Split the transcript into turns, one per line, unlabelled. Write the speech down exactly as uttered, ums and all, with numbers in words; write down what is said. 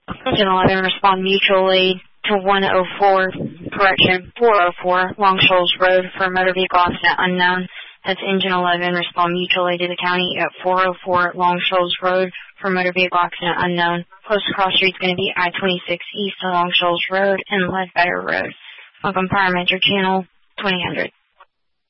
Engine eleven, respond mutually to one oh four, correction, four oh four, Long Shoals Road for motor vehicle accident unknown. That's Engine eleven, respond mutually to the county at four oh four Long Shoals Road for motor vehicle accident unknown. Closest cross street is going to be I twenty-six east of Long Shoals Road and Ledbetter Road. Welcome, Fire Major Channel twenty hundred.